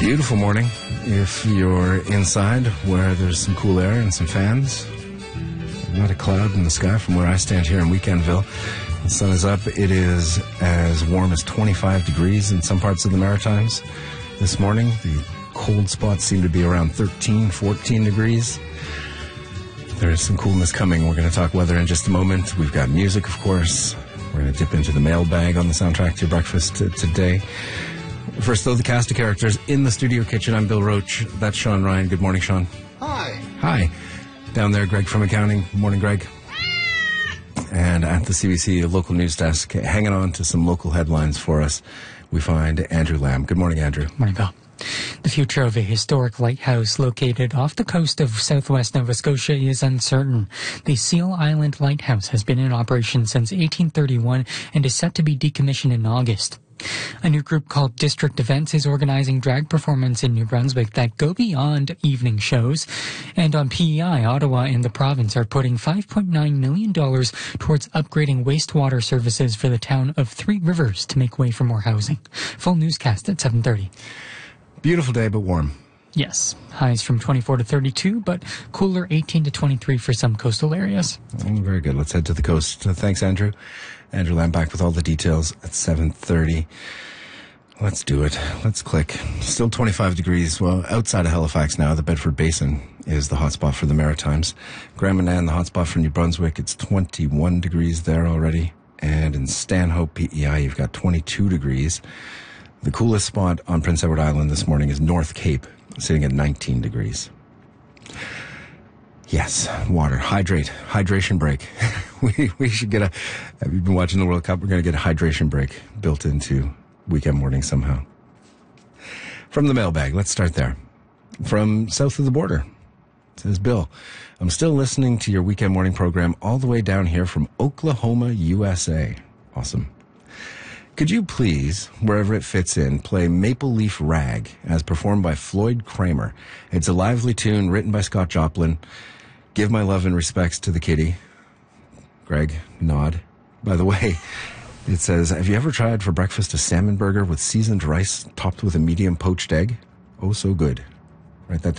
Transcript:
Beautiful morning. If you're inside where there's some cool air and some fans, not a cloud in the sky from where I stand here in Weekendville. The sun is up. It is as warm as 25 degrees in some parts of the Maritimes this morning. The cold spots seem to be around 13, 14 degrees. There is some coolness coming. We're going to talk weather in just a moment. We've got music, of course. We're going to dip into the mailbag on the soundtrack to your breakfast today. First, though, the cast of characters in the studio kitchen. I'm Bill Roach. That's Sean Ryan. Good morning, Sean. Hi. Hi. Down there, Greg from accounting. Morning, Greg. And at the CBC local news desk, hanging on to some local headlines for us, we find Andrew Lamb. Good morning, Andrew. Morning, Bill. The future of a historic lighthouse located off the coast of southwest Nova Scotia is uncertain. The Seal Island Lighthouse has been in operation since 1831 and is set to be decommissioned in August. A new group called District Events is organizing drag performance in New Brunswick that go beyond evening shows. And on PEI, Ottawa and the province are putting $5.9 million towards upgrading wastewater services for the town of Three Rivers to make way for more housing. Full newscast at 7:30. Beautiful day, but warm. Yes. Highs from 24 to 32, but cooler 18 to 23 for some coastal areas. Oh, very good. Let's head to the coast. Thanks, Andrew. Andrew Lamb back with all the details at 7:30. Let's do it. Let's click. Still 25 degrees. Well, outside of Halifax now, the Bedford Basin is the hotspot for the Maritimes. Grand Manan, the hotspot for New Brunswick, it's 21 degrees there already. And in Stanhope, PEI, you've got 22 degrees. The coolest spot on Prince Edward Island this morning is North Cape, sitting at 19 degrees. Yes, water. Hydrate. Hydration break. we should get have you been watching the World Cup? We're going to get a hydration break built into weekend morning somehow. From the mailbag, let's start there. From south of the border, says Bill, I'm still listening to your weekend morning program all the way down here from Oklahoma, USA. Awesome. Could you please, wherever it fits in, play Maple Leaf Rag as performed by Floyd Kramer? It's a lively tune written by Scott Joplin. Give my love and respects to the kitty. Greg, nod. By the way, it says, have you ever tried for breakfast a salmon burger with seasoned rice topped with a medium poached egg? Oh, so good. Write that down.